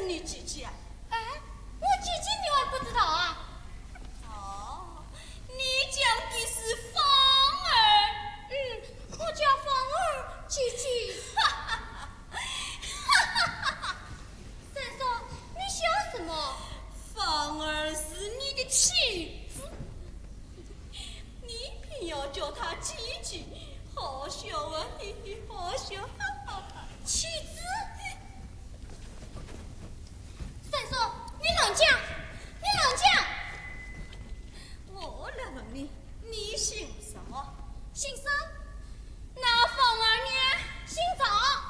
你姐姐啊？ 哎，我姐姐你还不知道啊？ 哦，你讲的是芳儿。 我叫芳儿姐姐。三嫂，你笑什么？ 芳儿是你的妻子，你偏要叫她姐姐，好笑啊！嘿嘿，好笑！ 妻子？三嫂，你冷静，你冷静。 我来问你，你姓什么？ 姓申，那芳儿呢？姓赵。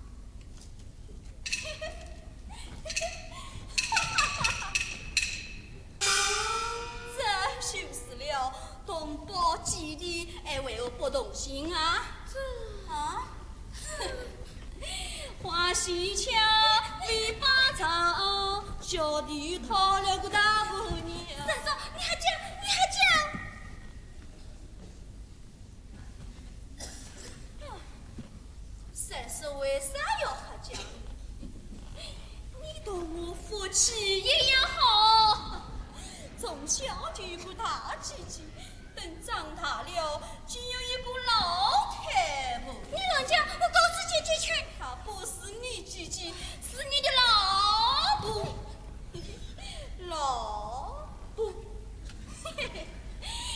这就是了，同胞姐弟，还为何不同心啊？花溪桥篱笆草，小弟讨了个大姑娘。 三嫂，你还讲？ 三嫂为啥要喝酒？你同我夫妻